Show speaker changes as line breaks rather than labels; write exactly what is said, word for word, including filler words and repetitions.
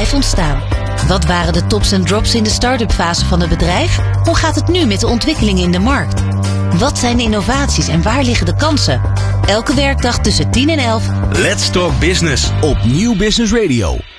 bedrijf ontstaan? Wat waren de tops en drops in de start-up fase van het bedrijf? Hoe gaat het nu met de ontwikkelingen in de markt? Wat zijn de innovaties en waar liggen de kansen? Elke werkdag tussen tien en elf.
Let's Talk Business
op Nieuw Business Radio.